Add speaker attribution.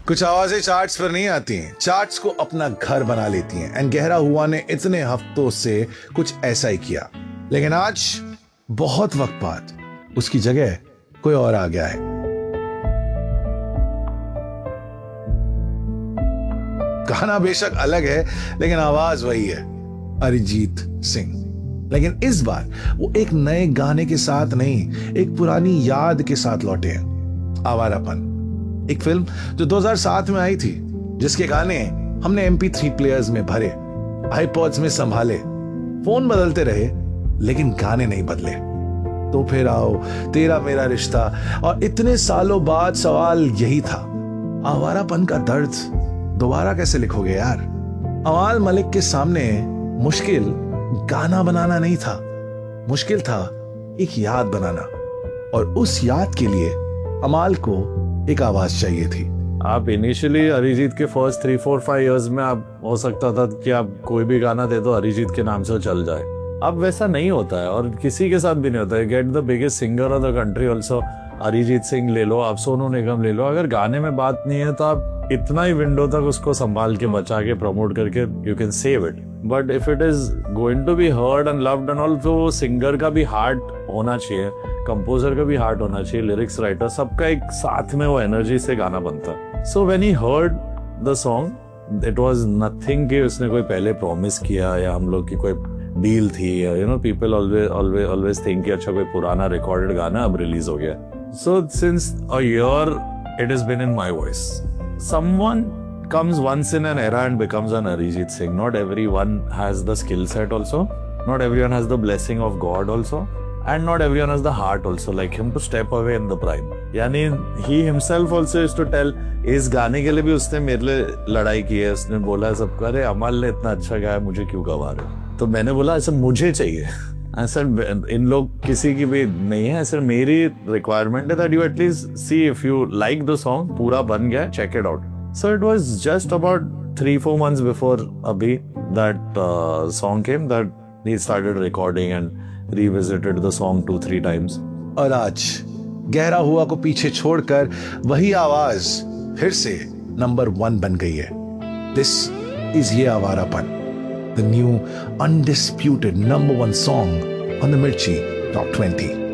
Speaker 1: कुछ आवाजें चार्ट्स पर नहीं आती हैं, चार्ट्स को अपना घर बना लेती हैं। एंड गहरा हुआ ने इतने हफ्तों से कुछ ऐसा ही किया, लेकिन आज बहुत वक्त बाद उसकी जगह कोई और आ गया है। गाना बेशक अलग है, लेकिन आवाज वही है, अरिजीत सिंह। लेकिन इस बार वो एक नए गाने के साथ नहीं, एक पुरानी याद के साथ लौटे हैं। आवारापन, एक फिल्म जो 2007 में आई थी, जिसके गाने हमने MP3 प्लेयर्स में भरे, आईपॉड्स में संभाले, फोन बदलते रहे, लेकिन गाने नहीं बदले। तो फिर आओ, तेरा मेरा रिश्ता, और इतने सालों बाद सवाल यही था, आवारापन का दर्द दोबारा कैसे लिखोगे यार? अमाल मलिक के सामने मुश्किल गाना बनाना नहीं था, मुश्किल था एक याद बनाना, और उस याद के लिए अमाल को एक आवाज चाहिए थी।
Speaker 2: आप इनिशियली अरिजीत के फर्स्ट 3-4-5 इयर्स में आप हो सकता था कि आप कोई भी गाना दे दो अरिजीत के नाम से चल जाए। अब वैसा नहीं होता है, और किसी के साथ भी नहीं होता है। Get the biggest singer of the country also, Arijit Singh ले लो, आप सोनू निगम ले लो, अगर गाने में बात नहीं है तो आप इतना ही विंडो तक उसको संभाल के बचा के प्रमोट करके you can save it. But if it is going to be heard and loved and all, तो सिंगर का भी हार्ट होना चाहिए, कंपोजर का भी हार्ट होना चाहिए, लिरिक्स राइटर, सबका एक साथ में वो एनर्जी से गाना बनता है। So when he heard the song, it was nothing कि उसने कोई पहले प्रॉमिस किया या हम लोग की कोई डील थी, you know, people always think कि अच्छा कोई पुराना रिकॉर्डेड गाना अब रिलीज हो गया। So since a year it has been in my voice. Someone comes once in an era and becomes an Arijit Singh. Not everyone has the skill set also. Not everyone has the blessing of God also. And not everyone has the heart also like him to step away in the prime. यानी he himself also is to tell, इस गाने के लिए भी उसने मेरे लिए लड़ाई की है। उसने बोला सबको, अरे अमल ने इतना अच्छा गाया, मुझे क्यों गवा रहे हो? तो मैंने बोला ऐसा मुझे चाहिए, ऐसा इन लोग किसी की भी नहीं है, ऐसा मेरी रिक्वायरमेंट है that you at least see if you like the song, पूरा बन गया, check it out. So it was just about 3-4 months before अभी that song came that he started recording and revisited the song 2-3 times।
Speaker 1: और आज गहरा हुआ को पीछे छोड़कर वही आवाज फिर से नंबर 1 बन गई है। दिस इज ये Awarapan, the new undisputed number 1 song on the Mirchi Top 20.